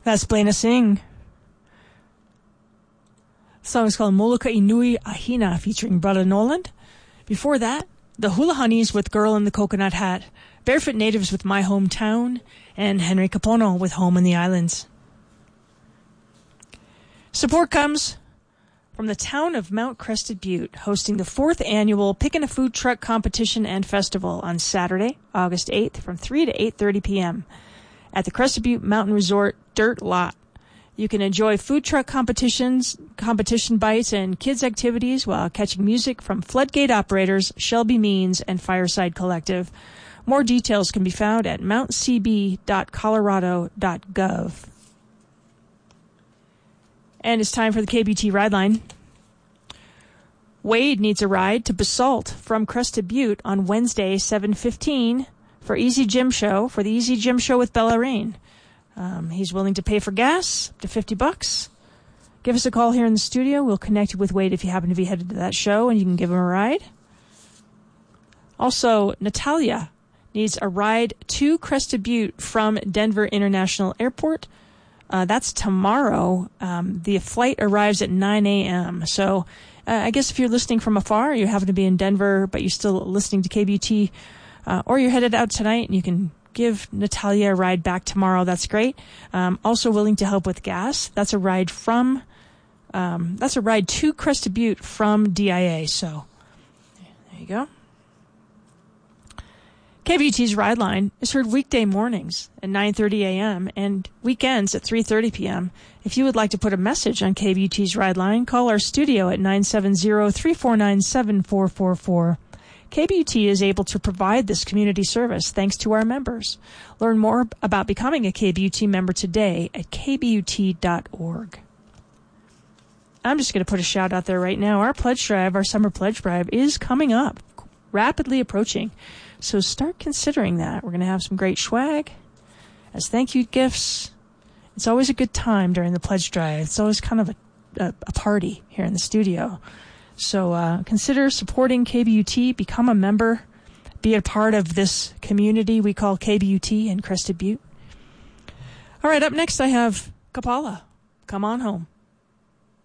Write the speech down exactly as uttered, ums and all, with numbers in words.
That's Blana Singh. The song is called Moloka Inui Ahina featuring Brother Noland. Before that, the Hula Honeys with Girl in the Coconut Hat, Barefoot Natives with My Hometown, and Henry Capono with Home in the Islands. Support comes from the town of Mount Crested Butte, hosting the fourth annual Pickin' a Food Truck Competition and Festival on Saturday, August eighth from three to eight thirty p.m. at the Crested Butte Mountain Resort Dirt Lot. You can enjoy food truck competitions, competition bites, and kids' activities while catching music from Floodgate Operators, Shelby Means, and Fireside Collective. More details can be found at mount c b dot colorado dot gov. And it's time for the K B T Ride Line. Wade needs a ride to Basalt from Crested Butte on Wednesday, seven fifteen, for Easy Gym Show, for the Easy Gym Show with Bella Rain. Um, he's willing to pay for gas, up to fifty bucks. Give us a call here in the studio. We'll connect you with Wade if you happen to be headed to that show, and you can give him a ride. Also, Natalia needs a ride to Crested Butte from Denver International Airport. Uh, that's tomorrow. Um, the flight arrives at nine a.m. So uh, I guess if you're listening from afar, you happen to be in Denver, but you're still listening to K B T, uh, or you're headed out tonight, and you can give Natalia a ride back tomorrow. That's great. Um, also willing to help with gas. That's a ride from, um, that's a ride to Crested Butte from D I A. So there you go. K B T's Ride Line is heard weekday mornings at nine thirty a.m. and weekends at three thirty p.m. If you would like to put a message on K B T's Ride Line, call our studio at nine seven zero, three four nine, seven four four four. K B U T is able to provide this community service thanks to our members. Learn more about becoming a K B U T member today at k b u t dot org. I'm just going to put a shout out there right now. Our pledge drive, our summer pledge drive, is coming up, rapidly approaching. So start considering that. We're going to have some great swag as thank you gifts. It's always a good time during the pledge drive. It's always kind of a, a, a party here in the studio. So uh, consider supporting K B U T, become a member, be a part of this community we call K B U T in Crested Butte. All right, up next I have Kapala. Come on home.